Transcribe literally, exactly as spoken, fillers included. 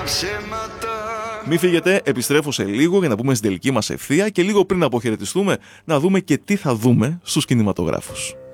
Μη φύγετε, επιστρέφω σε λίγο για να πούμε στην τελική μας ευθεία και λίγο πριν αποχαιρετιστούμε να δούμε και τι θα δούμε στους κινηματογράφους.